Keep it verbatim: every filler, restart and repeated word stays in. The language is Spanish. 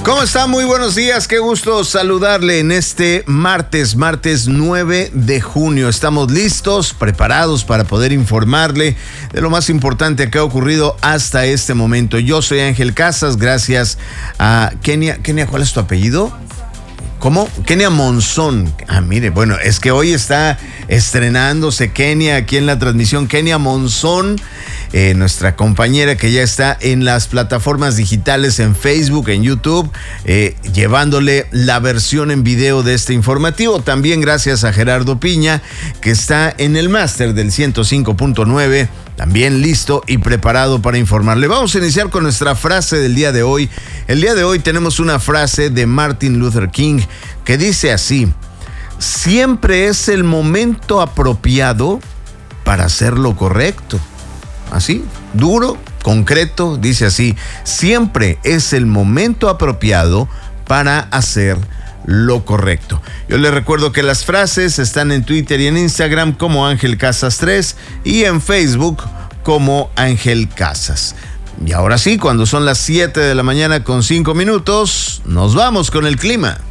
¿Cómo está? Muy buenos días, qué gusto saludarle en este martes, martes nueve de junio. Estamos listos, preparados para poder informarle de lo más importante que ha ocurrido hasta este momento. Yo soy Ángel Casas, gracias a Kenia. Kenia, ¿cuál es tu apellido? ¿Cómo? Kenia Monzón. Ah, mire, bueno, es que hoy está estrenándose Kenia aquí en la transmisión. Kenia Monzón, eh, nuestra compañera que ya está en las plataformas digitales, en Facebook, en YouTube, eh, llevándole la versión en video de este informativo. También gracias a Gerardo Piña, que está en el máster del ciento cinco punto nueve, también listo y preparado para informarle. Vamos a iniciar con nuestra frase del día de hoy. El día de hoy tenemos una frase de Martin Luther King que dice así: siempre es el momento apropiado para hacer lo correcto. Así, duro, concreto, dice así: siempre es el momento apropiado para hacer lo correcto. Yo les recuerdo que las frases están en Twitter y en Instagram como Ángel Casas tres y en Facebook como Ángel Casas. Y ahora sí, cuando son las siete de la mañana con cinco minutos, nos vamos con el clima.